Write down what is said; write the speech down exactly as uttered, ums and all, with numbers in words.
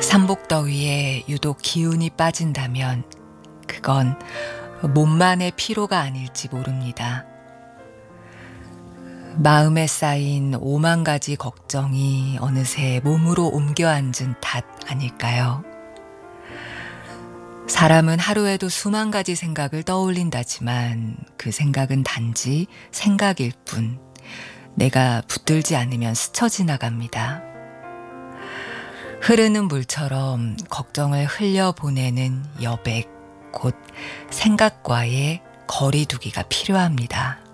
삼복더위에 유독 기운이 빠진다면 그건 몸만의 피로가 아닐지 모릅니다. 마음에 쌓인 오만 가지 걱정이 어느새 몸으로 옮겨 앉은 탓 아닐까요? 사람은 하루에도 수만 가지 생각을 떠올린다지만 그 생각은 단지 생각일 뿐 내가 붙들지 않으면 스쳐 지나갑니다. 흐르는 물처럼 걱정을 흘려보내는 여백, 곧 생각과의 거리 두기가 필요합니다.